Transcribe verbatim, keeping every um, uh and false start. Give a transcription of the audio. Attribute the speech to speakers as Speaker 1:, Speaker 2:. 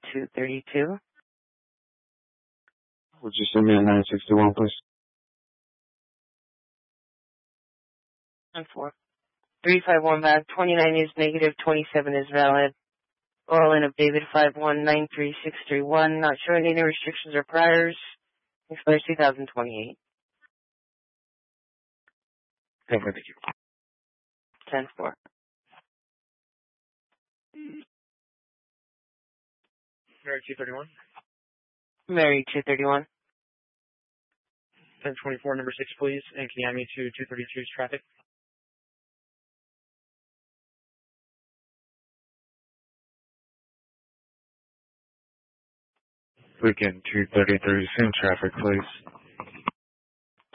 Speaker 1: two thirty-two.
Speaker 2: Would you send me a nine sixty-one, please?
Speaker 1: And four. three five one back. twenty-nine is negative. twenty-seven is valid. Oral in of David five one nine three six three one. Not showing any restrictions or priors. Expires two thousand twenty-eight.
Speaker 2: Thank you.
Speaker 1: ten four.
Speaker 3: Mary two thirty-one.
Speaker 1: Mary two thirty-one.
Speaker 3: ten twenty-four, number six, please. And can you add me to two thirty-two's traffic?
Speaker 2: Weekend two thirty-three, same traffic, please.